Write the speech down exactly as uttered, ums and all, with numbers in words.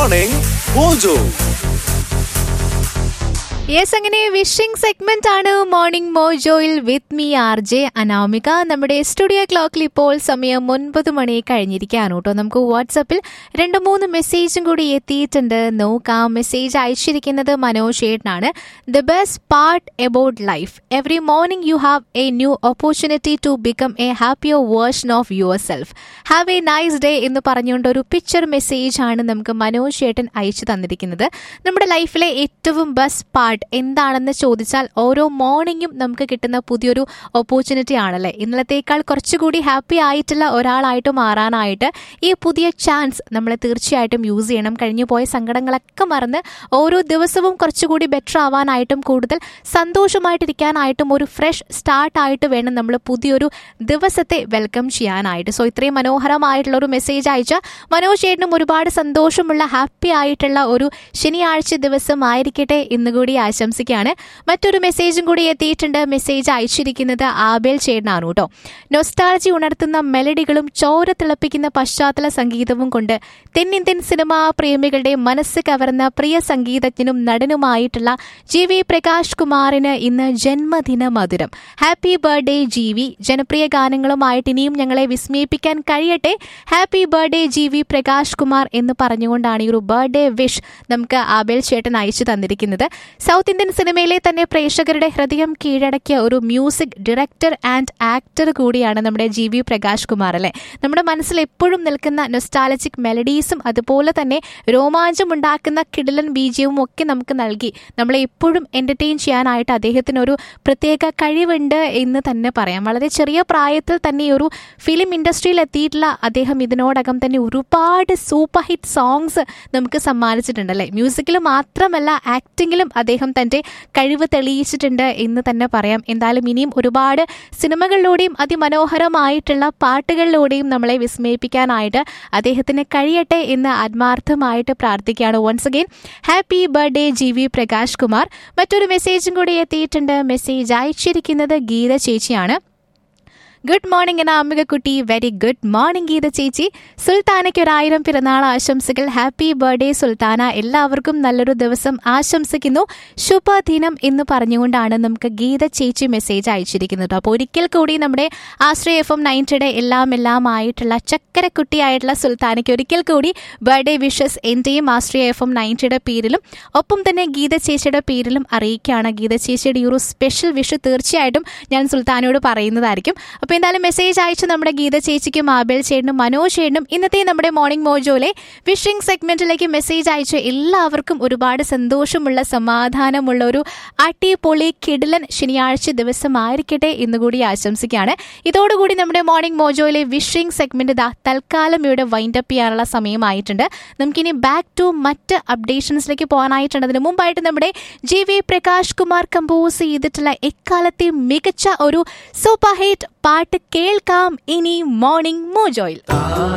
Morning Mojo. Yes, അങ്ങനെ wishing segment ആണ് morning മോജോയിൽ with me R J Anamika. നമ്മുടെ studio ക്ലോക്കിൽ ഇപ്പോൾ സമയം ഒൻപത് മണി കഴിഞ്ഞിരിക്കുകയാണ് കേട്ടോ. നമുക്ക് വാട്സപ്പിൽ രണ്ട് മൂന്ന് മെസ്സേജും കൂടി എത്തിയിട്ടുണ്ട്, നോക്കാം. മെസ്സേജ് അയച്ചിരിക്കുന്നത് Manoj ഏട്ടനാണ്. The best part about life, every morning you have A new opportunity to become A happier version of your self. Have A nice day എന്ന് പറഞ്ഞുകൊണ്ട് ഒരു പിക്ചർ മെസ്സേജ് ആണ് നമുക്ക് മനോജ് ഏട്ടൻ അയച്ചു തന്നിരിക്കുന്നത്. നമ്മുടെ ലൈഫിലെ ഏറ്റവും ബെസ്റ്റ് പാർട്ട് എന്താണെന്ന് ചോദിച്ചാൽ ഓരോ മോർണിംഗും നമുക്ക് കിട്ടുന്ന പുതിയൊരു ഓപ്പർച്യൂണിറ്റി ആണല്ലേ. ഇന്നലത്തേക്കാൾ കുറച്ചുകൂടി ഹാപ്പി ആയിട്ടുള്ള ഒരാളായിട്ട് മാറാനായിട്ട് ഈ പുതിയ ചാൻസ് നമ്മൾ തീർച്ചയായിട്ടും യൂസ് ചെയ്യണം. കഴിഞ്ഞു പോയ സങ്കടങ്ങളൊക്കെ മറന്ന് ഓരോ ദിവസവും കുറച്ചുകൂടി ബെറ്റർ ആവാനായിട്ടും കൂടുതൽ സന്തോഷമായിട്ടിരിക്കാനായിട്ടും ഒരു ഫ്രഷ് സ്റ്റാർട്ടായിട്ട് വേണം നമ്മൾ പുതിയൊരു ദിവസത്തെ വെൽക്കം ചെയ്യാനായിട്ട്. സോ ഇത്രയും മനോഹരമായിട്ടുള്ള ഒരു മെസ്സേജ് അയച്ച മനോജ് ചേട്ടനും ഒരുപാട് സന്തോഷമുള്ള ഹാപ്പി ആയിട്ടുള്ള ഒരു ശനിയാഴ്ച ദിവസം ആയിരിക്കട്ടെ എന്നുകൂടി ആശംസിക്കുകയാണ്. മറ്റൊരു മെസ്സേജും കൂടി എത്തിയിട്ടുണ്ട്. മെസ്സേജ് അയച്ചിരിക്കുന്നത് ആബേൽ ചേട്ടനാണ് കേട്ടോ. നൊസ്റ്റാൾജി ഉണർത്തുന്ന മെലഡികളും ചോര തിളപ്പിക്കുന്ന പശ്ചാത്തല സംഗീതവും കൊണ്ട് തെന്നിന്ത്യൻ സിനിമാ പ്രേമികളുടെ മനസ്സ് കവർന്ന പ്രിയ സംഗീതജ്ഞനും നടനുമായിട്ടുള്ള ജി വി പ്രകാശ് കുമാറിന് ഇന്ന് ജന്മദിന മധുരം. Happy birthday G V. ജനപ്രിയ ഗാനങ്ങളുമായിട്ട് ഇനിയും ഞങ്ങളെ വിസ്മയിപ്പിക്കാൻ കഴിയട്ടെ. Happy birthday G V Prakash Kumar എന്ന് പറഞ്ഞുകൊണ്ടാണ് ഈ ഒരു ബർത്ത്ഡേ വിഷ് നമുക്ക് ആബേൽ ചേട്ടൻ അയച്ചു തന്നിരിക്കുന്നത്. സൗത്ത് ഇന്ത്യൻ സിനിമയിലെ തന്നെ പ്രേക്ഷകരുടെ ഹൃദയം കീഴടക്കിയ ഒരു മ്യൂസിക് ഡയറക്ടർ ആൻഡ് ആക്ടർ കൂടിയാണ് നമ്മുടെ ജി വി പ്രകാശ് കുമാർ അല്ലേ. നമ്മുടെ മനസ്സിൽ എപ്പോഴും നിൽക്കുന്ന നൊസ്റ്റാലജിക് മെലഡീസും അതുപോലെ തന്നെ രോമാഞ്ചമുണ്ടാക്കുന്ന കിടിലൻ ബീജിയവും ഒക്കെ നമുക്ക് നൽകി നമ്മളെ എപ്പോഴും എന്റർടൈൻ ചെയ്യാനായിട്ട് അദ്ദേഹത്തിന് ഒരു പ്രത്യേക കഴിവുണ്ട് എന്ന് തന്നെ പറയാം. വളരെ ചെറിയ പ്രായത്തിൽ തന്നെ ഒരു ഫിലിം ഇൻഡസ്ട്രിയിൽ എത്തിയിട്ടുള്ള അദ്ദേഹം ഇതിനോടകം തന്നെ ഒരുപാട് സൂപ്പർ ഹിറ്റ് സോങ്സ് നമുക്ക് സമ്മാനിച്ചിട്ടുണ്ടല്ലേ. മ്യൂസിക്കിൽ മാത്രമല്ല ആക്ടിങ്ങിലും അദ്ദേഹം തന്റെ കഴിവ് തെളിയിച്ചിട്ടുണ്ട് എന്ന് തന്നെ പറയാം. എന്തായാലും ഇനിയും ഒരുപാട് സിനിമകളിലൂടെയും അതിമനോഹരമായിട്ടുള്ള പാട്ടുകളിലൂടെയും നമ്മളെ വിസ്മയിപ്പിക്കാനായിട്ട് അദ്ദേഹത്തിന് കഴിയട്ടെ എന്ന് ആത്മാർത്ഥമായിട്ട് പ്രാർത്ഥിക്കുകയാണ്. Once again happy birthday G V Prakash Kumar. മറ്റൊരു മെസ്സേജും കൂടി എത്തിയിട്ടുണ്ട്. മെസ്സേജ് അയച്ചിരിക്കുന്നത് ഗീത ചേച്ചിയാണ്. ഗുഡ് മോർണിംഗ് എന്ന അമ്മിക കുട്ടി. വെരി ഗുഡ് മോർണിംഗ് ഗീത ചേച്ചി. സുൽത്താനയ്ക്ക് ഒരായിരം പിറന്നാൾ ആശംസകൾ. Happy birthday Sultana. എല്ലാവർക്കും നല്ലൊരു ദിവസം ആശംസിക്കുന്നു. ശുഭദിനം എന്ന് പറഞ്ഞുകൊണ്ടാണ് നമുക്ക് ഗീത ചേച്ചി മെസ്സേജ് അയച്ചിരിക്കുന്നത്. അപ്പോൾ ഒരിക്കൽ കൂടി നമ്മുടെ ആശ്രയ എഫ് എം നയൻറ്റിയുടെ എല്ലാം എല്ലാം ആയിട്ടുള്ള ചക്കരക്കുട്ടിയായിട്ടുള്ള സുൽത്താനയ്ക്ക് ഒരിക്കൽ കൂടി ബർത്ത്ഡേ വിഷസ് എന്റെയും ആശ്രയ എഫ് എം നയൻറ്റിയുടെ പേരിലും ഒപ്പം തന്നെ ഗീത ചേച്ചിയുടെ പേരിലും അറിയിക്കുകയാണ്. ഗീത ചേച്ചിയുടെ ഈ ഒരു സ്പെഷ്യൽ വിഷ് തീർച്ചയായിട്ടും ഞാൻ സുൽത്താനയോട് പറയുന്നതായിരിക്കും. അപ്പോൾ എന്തായാലും മെസ്സേജ് അയച്ച് നമ്മുടെ ഗീത ചേച്ചിക്കും ആബേൽ ചേട്ടനും മനോജ് ചേട്ടനും ഇന്നത്തെ നമ്മുടെ മോർണിംഗ് മോജോയിലെ വിഷിംഗ് സെഗ്മെന്റിലേക്ക് മെസ്സേജ് അയച്ച എല്ലാവർക്കും ഒരുപാട് സന്തോഷമുള്ള സമാധാനമുള്ള ഒരു അടിപൊളി കിടിലൻ ശനിയാഴ്ച ദിവസമായിരിക്കട്ടെ എന്നുകൂടി ആശംസിക്കുകയാണ്. ഇതോടുകൂടി നമ്മുടെ മോർണിംഗ് മോജോയിലെ വിഷിംഗ് സെഗ്മെന്റ് ഇതാ തൽക്കാലം ഇവിടെ വൈൻഡ് അപ്പ് ചെയ്യാനുള്ള സമയമായിട്ടുണ്ട്. നമുക്കിനി ബാക്ക് ടു മറ്റ് അപ്ഡേഷൻസിലേക്ക് പോകാനായിട്ടുണ്ട്. അതിന് മുമ്പായിട്ട് നമ്മുടെ G V Prakash Kumar compose ചെയ്തിട്ടുള്ള എക്കാലത്തെ മികച്ച ഒരു സൂപ്പർ ഹിറ്റ് പാട്ട് കേൾക്കാം ഇനി മോർണിംഗ് മോജോയിൽ.